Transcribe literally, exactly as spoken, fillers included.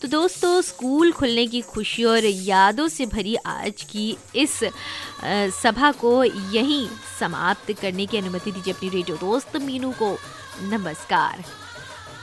तो दोस्तों, स्कूल खुलने की खुशी और यादों से भरी आज की इस अ, सभा को यहीं समाप्त करने की अनुमति दीजिए अपनी रेडियो दोस्त मीनू को। नमस्कार।